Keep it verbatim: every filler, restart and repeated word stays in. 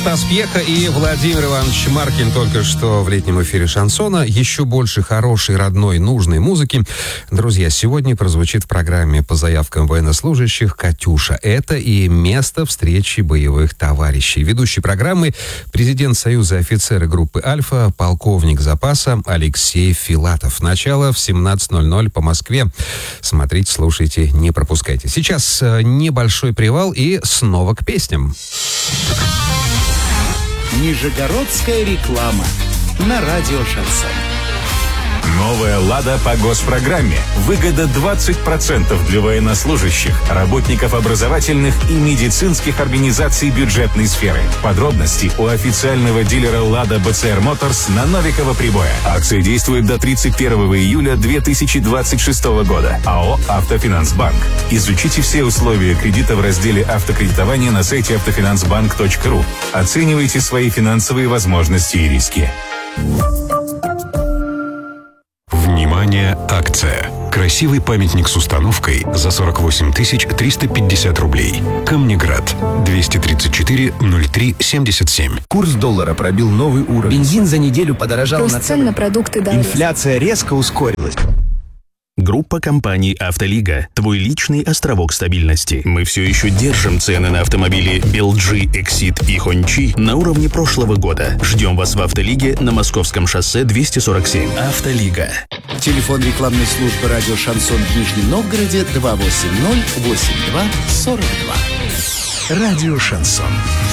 Стас Пьеха и Владимир Иванович Маркин только что в летнем эфире шансона. Еще больше хорошей, родной, нужной музыки. Друзья, сегодня прозвучит в программе по заявкам военнослужащих «Катюша». Это и место встречи боевых товарищей. Ведущий программы — президент Союза офицеры группы «Альфа», полковник запаса Алексей Филатов. Начало в семнадцать ноль ноль по Москве. Смотрите, слушайте, не пропускайте. Сейчас небольшой привал и снова к песням. Нижегородская реклама на радио «Шансон». Новая «Лада» по госпрограмме. Выгода двадцать процентов для военнослужащих, работников образовательных и медицинских организаций бюджетной сферы. Подробности у официального дилера «Лада» бэ цэ эр Моторс на Новикова Прибоя. Акция действует до тридцать первого июля две тысячи двадцать шестого года. АО «Автофинансбанк». Изучите все условия кредита в разделе «Автокредитование» на сайте автофинансбанк точка ру. Оценивайте свои финансовые возможности и риски. Внимание, акция. Красивый памятник с установкой за сорок восемь тысяч триста пятьдесят рублей. Камнеград. двести тридцать четыре ноль три семьдесят семь. Курс доллара пробил новый уровень. Бензин за неделю подорожал Рост на цен на продукты дороже. Инфляция резко ускорилась. Группа компаний «Автолига» – твой личный островок стабильности. Мы все еще держим цены на автомобили эл джи, Exit и Хончи на уровне прошлого года. Ждем вас в «Автолиге» на Московском шоссе двести сорок семь. «Автолига». Телефон рекламной службы радио «Шансон» в Нижнем Новгороде два восемь ноль восемь два сорок два. Радио «Шансон».